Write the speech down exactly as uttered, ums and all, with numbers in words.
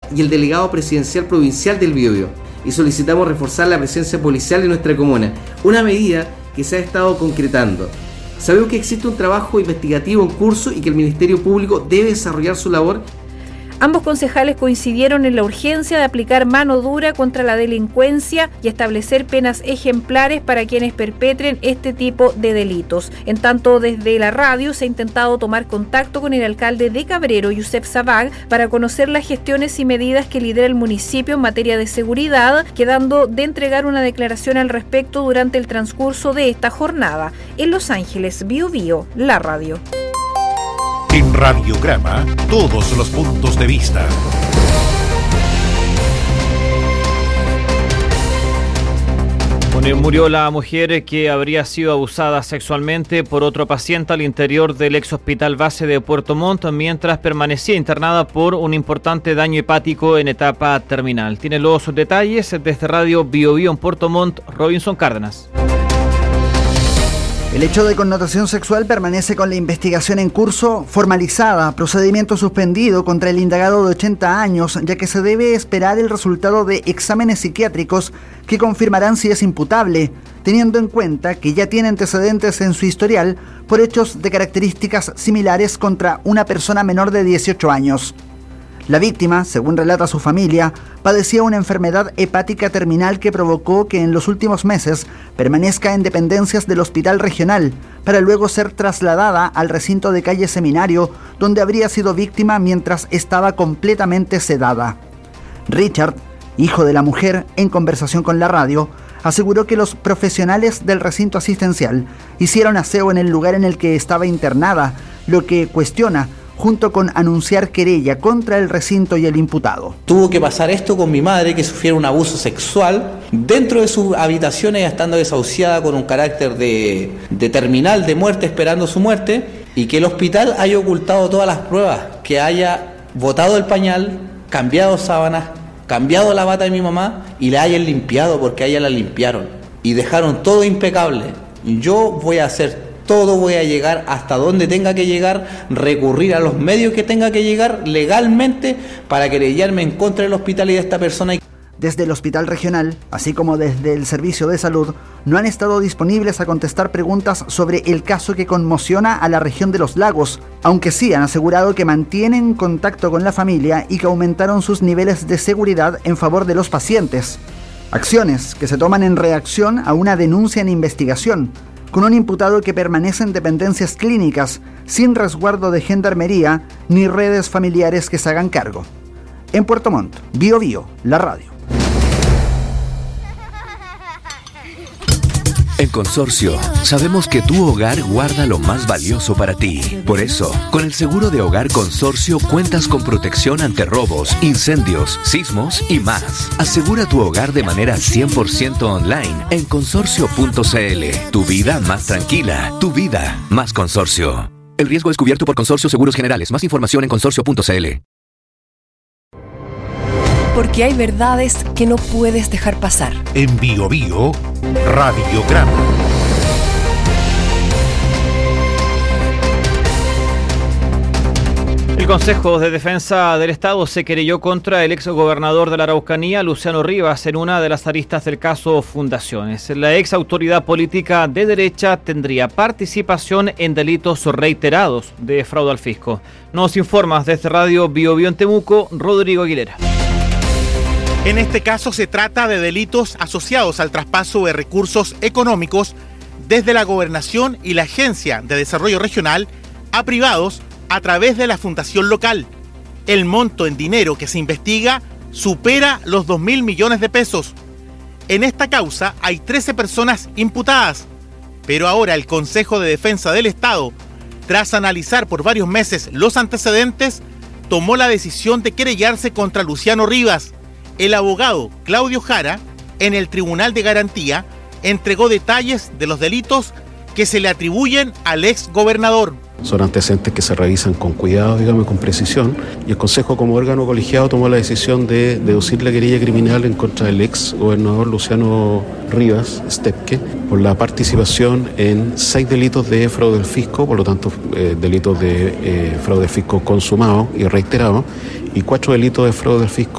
y el delegado presidencial provincial del Biobío, y solicitamos reforzar la presencia policial en nuestra comuna, una medida que se ha estado concretando. Sabemos que existe un trabajo investigativo en curso y que el Ministerio Público debe desarrollar su labor. Ambos concejales coincidieron en la urgencia de aplicar mano dura contra la delincuencia y establecer penas ejemplares para quienes perpetren este tipo de delitos. En tanto, desde la radio se ha intentado tomar contacto con el alcalde de Cabrero, Youssef Sabag, para conocer las gestiones y medidas que lidera el municipio en materia de seguridad, quedando de entregar una declaración al respecto durante el transcurso de esta jornada. En Los Ángeles, Biobío, la radio. En Radiograma, todos los puntos de vista. Murió la mujer que habría sido abusada sexualmente por otro paciente al interior del ex hospital base de Puerto Montt mientras permanecía internada por un importante daño hepático en etapa terminal. Tiene los detalles desde Radio Biobío en Puerto Montt, Robinson Cárdenas. El hecho de connotación sexual permanece con la investigación en curso, formalizada, procedimiento suspendido contra el indagado de ochenta años, ya que se debe esperar el resultado de exámenes psiquiátricos que confirmarán si es imputable, teniendo en cuenta que ya tiene antecedentes en su historial por hechos de características similares contra una persona menor de dieciocho años. La víctima, según relata su familia, padecía una enfermedad hepática terminal que provocó que en los últimos meses permanezca en dependencias del hospital regional, para luego ser trasladada al recinto de calle Seminario, donde habría sido víctima mientras estaba completamente sedada. Richard, hijo de la mujer, en conversación con la radio, aseguró que los profesionales del recinto asistencial hicieron aseo en el lugar en el que estaba internada, lo que cuestiona, junto con anunciar querella contra el recinto y el imputado. Tuvo que pasar esto con mi madre, que sufriera un abuso sexual dentro de sus habitaciones, estando desahuciada con un carácter de, de terminal, de muerte, esperando su muerte, y que el hospital haya ocultado todas las pruebas, que haya botado el pañal, cambiado sábanas, cambiado la bata de mi mamá y la hayan limpiado, porque a ella la limpiaron y dejaron todo impecable. Yo voy a hacer todo, voy a llegar hasta donde tenga que llegar, recurrir a los medios que tenga que llegar legalmente para querellarme en contra del hospital y de esta persona. Desde el hospital regional, así como desde el servicio de salud, no han estado disponibles a contestar preguntas sobre el caso que conmociona a la región de los lagos, aunque sí han asegurado que mantienen contacto con la familia y que aumentaron sus niveles de seguridad en favor de los pacientes. Acciones que se toman en reacción a una denuncia en investigación, con un imputado que permanece en dependencias clínicas, sin resguardo de gendarmería ni redes familiares que se hagan cargo. En Puerto Montt, Biobío, la radio. En Consorcio, sabemos que tu hogar guarda lo más valioso para ti. Por eso, con el seguro de hogar Consorcio cuentas con protección ante robos, incendios, sismos y más. Asegura tu hogar de manera cien por ciento online en consorcio punto c l. Tu vida más tranquila, tu vida más Consorcio. El riesgo es cubierto por Consorcio Seguros Generales. Más información en consorcio punto c l. Porque hay verdades que no puedes dejar pasar. En Biobío, Radiograma. El Consejo de Defensa del Estado se querelló contra el exgobernador de la Araucanía, Luciano Rivas, en una de las aristas del caso Fundaciones. La ex autoridad política de derecha tendría participación en delitos reiterados de fraude al fisco. Nos informa desde Radio Biobío en Temuco, Rodrigo Aguilera. En este caso se trata de delitos asociados al traspaso de recursos económicos desde la Gobernación y la Agencia de Desarrollo Regional a privados a través de la fundación local. El monto en dinero que se investiga supera los dos mil millones de pesos. En esta causa hay trece personas imputadas, pero ahora el Consejo de Defensa del Estado, tras analizar por varios meses los antecedentes, tomó la decisión de querellarse contra Luciano Rivas. El abogado Claudio Jara, en el Tribunal de Garantía, entregó detalles de los delitos que se le atribuyen al ex gobernador. Son antecedentes que se revisan con cuidado, digamos, con precisión, y el Consejo, como órgano colegiado, tomó la decisión de deducir la querella criminal en contra del ex gobernador Luciano Rivas Stepke por la participación en seis delitos de fraude al fisco, por lo tanto eh, delitos de eh, fraude al fisco consumado y reiterado, y cuatro delitos de fraude al fisco